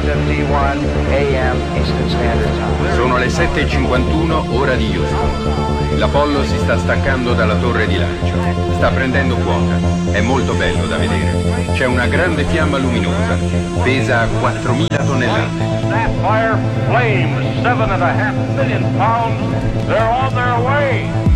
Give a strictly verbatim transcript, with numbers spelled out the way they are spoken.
fifty-one a m Eastern Standard Time. Sono le sette e cinquantuno ora di Houston. L'Apollo si sta staccando dalla torre di lancio. Sta prendendo quota. È molto bello da vedere. C'è una grande fiamma luminosa. Pesa quattromila tonnellate. Sapphire flames, seven and a half million pounds. They're on their way.